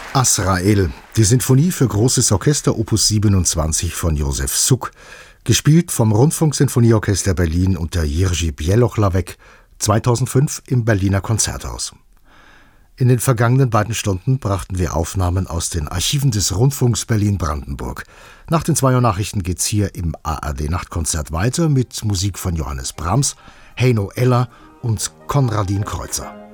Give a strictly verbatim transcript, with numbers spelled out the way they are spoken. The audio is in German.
Azrael, die Sinfonie für großes Orchester Opus siebenundzwanzig von Josef Suk, gespielt vom Rundfunksinfonieorchester Berlin unter Jiří Bělohlávek, zweitausendfünf im Berliner Konzerthaus. In den vergangenen beiden Stunden brachten wir Aufnahmen aus den Archiven des Rundfunks Berlin-Brandenburg. Nach den zwei Uhr Nachrichten geht's hier im A R D-Nachtkonzert weiter mit Musik von Johannes Brahms, Heino Eller und Konradin Kreutzer.